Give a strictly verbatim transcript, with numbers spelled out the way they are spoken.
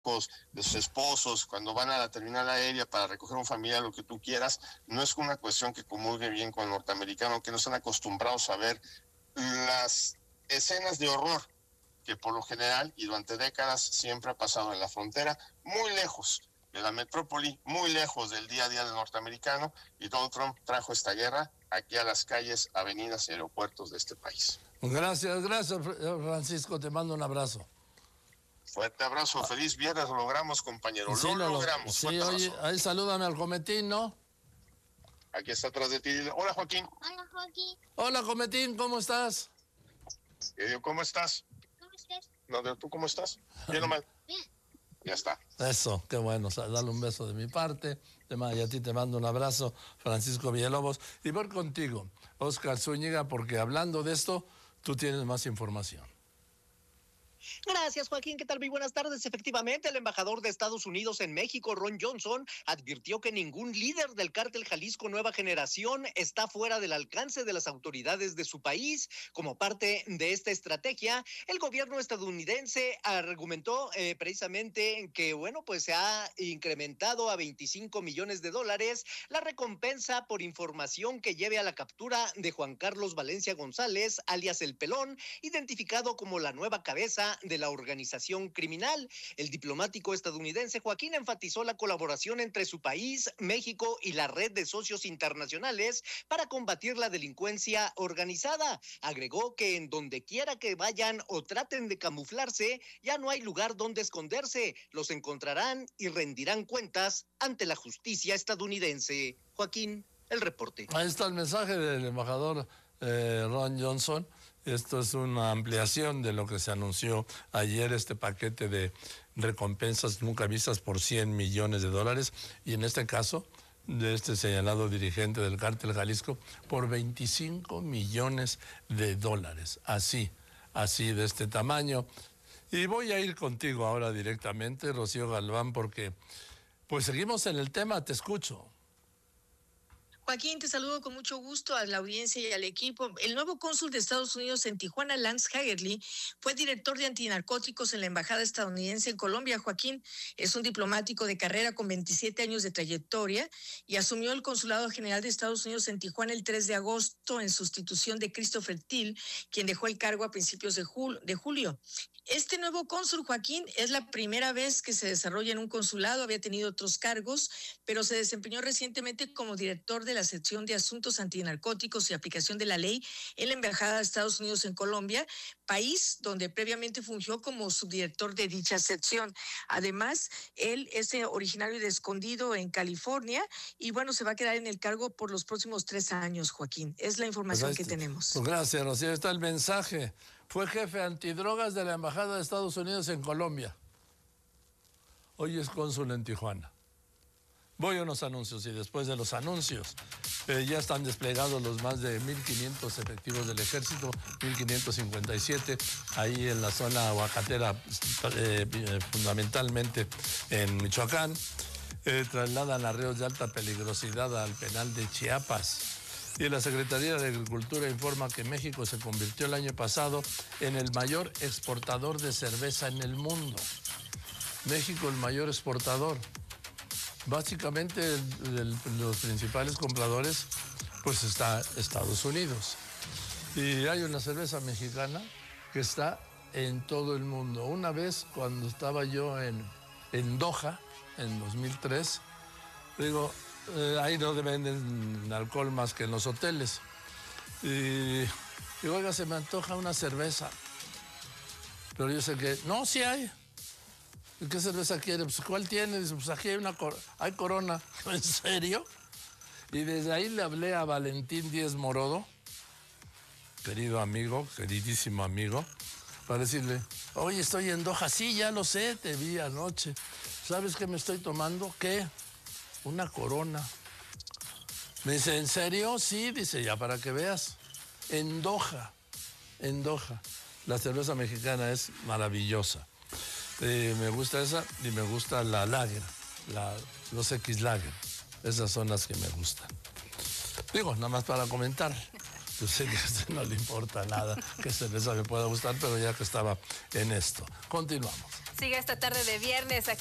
de sus esposos, cuando van a la terminal aérea para recoger un familiar, lo que tú quieras, no es una cuestión que comulgue bien con el norteamericano, que no están acostumbrados a ver las escenas de horror que por lo general y durante décadas siempre ha pasado en la frontera, muy lejos de la metrópoli, muy lejos del día a día del norteamericano, y Donald Trump trajo esta guerra aquí a las calles, avenidas y aeropuertos de este país. Gracias, gracias Francisco, te mando un abrazo. Fuerte abrazo, feliz viernes, lo logramos, compañero, sí, lo, lo logramos. Sí, oye, ahí salúdame al Cometín, ¿no? Aquí está atrás de ti. Hola, Joaquín. Hola, Joaquín. Hola, Cometín, ¿cómo estás? ¿Cómo estás? ¿Cómo estás? No, ¿tú cómo estás? ¿Bien o mal? Bien. Ya está. Eso, qué bueno, dale un beso de mi parte, y a ti te mando un abrazo, Francisco Villalobos, y voy contigo, Oscar Zúñiga, porque hablando de esto, tú tienes más información. Gracias, Joaquín. ¿Qué tal? Muy buenas tardes. Efectivamente, el embajador de Estados Unidos en México, Ron Johnson, advirtió que ningún líder del cártel Jalisco Nueva Generación está fuera del alcance de las autoridades de su país. Como parte de esta estrategia, el gobierno estadounidense argumentó eh, precisamente que, bueno, pues se ha incrementado a veinticinco millones de dólares la recompensa por información que lleve a la captura de Juan Carlos Valencia González, alias El Pelón, identificado como la nueva cabeza de la organización criminal. El diplomático estadounidense Joaquín enfatizó la colaboración entre su país, México y la red de socios internacionales para combatir la delincuencia organizada. Agregó que en donde quiera que vayan o traten de camuflarse, ya no hay lugar donde esconderse. Los encontrarán y rendirán cuentas ante la justicia estadounidense. Joaquín, el reporte. Ahí está el mensaje del embajador eh, Ron Johnson. Esto es una ampliación de lo que se anunció ayer, este paquete de recompensas nunca vistas por cien millones de dólares, y en este caso, de este señalado dirigente del cártel Jalisco, por veinticinco millones de dólares. Así, así de este tamaño. Y voy a ir contigo ahora directamente, Rocío Galván, porque pues seguimos en el tema, te escucho. Joaquín, te saludo con mucho gusto a la audiencia y al equipo. El nuevo cónsul de Estados Unidos en Tijuana, Lance Hagerly, fue director de antinarcóticos en la embajada estadounidense en Colombia. Joaquín es un diplomático de carrera con veintisiete años de trayectoria y asumió el consulado general de Estados Unidos en Tijuana el tres de agosto en sustitución de Christopher Thiel, quien dejó el cargo a principios de, jul- de julio. Este nuevo cónsul, Joaquín, es la primera vez que se desarrolla en un consulado. Había tenido otros cargos, pero se desempeñó recientemente como director de la sección de asuntos antinarcóticos y aplicación de la ley en la embajada de Estados Unidos en Colombia, país donde previamente fungió como subdirector de dicha sección. Además, él es originario de Escondido, en California, y bueno, se va a quedar en el cargo por los próximos tres años, Joaquín. Es la información pues que está, tenemos. Pues gracias, Rocío. Está el mensaje. Fue jefe antidrogas de la embajada de Estados Unidos en Colombia. Hoy es cónsul en Tijuana. Voy a unos anuncios y después de los anuncios eh, ya están desplegados los más de mil quinientos efectivos del ejército, mil quinientos cincuenta y siete, ahí en la zona aguacatera, eh, eh, fundamentalmente en Michoacán. Eh, trasladan arreos de alta peligrosidad al penal de Chiapas. Y la Secretaría de Agricultura informa que México se convirtió el año pasado en el mayor exportador de cerveza en el mundo. México, el mayor exportador. Básicamente el, el, los principales compradores pues está Estados Unidos, y hay una cerveza mexicana que está en todo el mundo. Una vez cuando estaba yo en, en Doha en dos mil tres, digo, eh, ahí no venden alcohol más que en los hoteles, y digo, oiga, se me antoja una cerveza, pero yo sé que no, sí hay. ¿Qué cerveza quiere? Pues, ¿cuál tiene? Dice, pues aquí hay una cor hay Corona. ¿En serio? Y desde ahí le hablé a Valentín Díez Morodo, querido amigo, queridísimo amigo, para decirle, oye, estoy en Doha. Sí, ya lo sé, te vi anoche. ¿Sabes qué me estoy tomando? ¿Qué? Una Corona. Me dice, ¿en serio? Sí, dice, ya para que veas. En Doha, en Doha. La cerveza mexicana es maravillosa. Eh, me gusta esa y me gusta la lager, la, los X Lager. Esas son las que me gustan. Digo, nada más para comentar. Yo sé que a usted no le importa nada que cerveza me pueda gustar, pero ya que estaba en esto. Continuamos. siga esta tarde de viernes aquí